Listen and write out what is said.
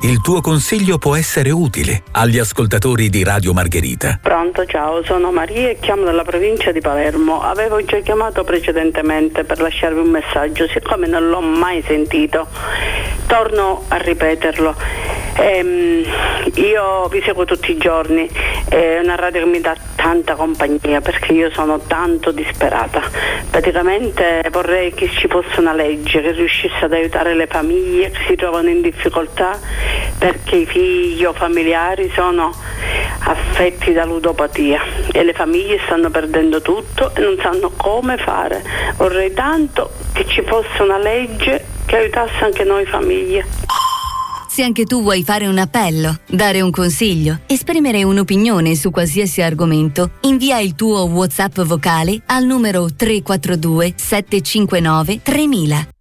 Il tuo consiglio può essere utile agli ascoltatori di Radio Margherita. Pronto, ciao, sono Maria e chiamo dalla provincia di Palermo. Avevo già chiamato precedentemente per lasciarvi un messaggio, siccome non l'ho mai sentito, torno a ripeterlo. Io vi seguo tutti i giorni, è una radio che mi dà tanta compagnia perché io sono tanto disperata. Praticamente vorrei che ci fosse una legge che riuscisse ad aiutare le famiglie che si trovano in difficoltà perché i figli o familiari sono affetti da ludopatia e le famiglie stanno perdendo tutto e non sanno come fare. Vorrei tanto che ci fosse una legge che aiutasse anche noi famiglie. Se anche tu vuoi fare un appello, dare un consiglio, esprimere un'opinione su qualsiasi argomento, invia il tuo WhatsApp vocale al numero 342 759 3000.